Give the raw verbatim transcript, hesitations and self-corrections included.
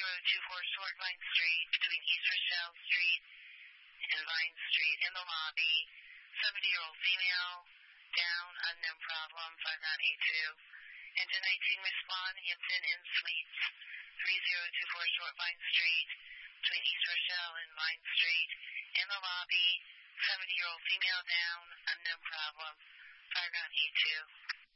zero two four Short Vine Street between East Rochelle Street and Vine Street in the lobby. seventy-year-old female, down, unknown problem, five nine eight two. Engine nineteen respond, Hampton Inn Suites, three zero two four Short Vine Street between East Rochelle and Vine Street in the lobby. seventy-year-old female, down, unknown problem, five nine eight two.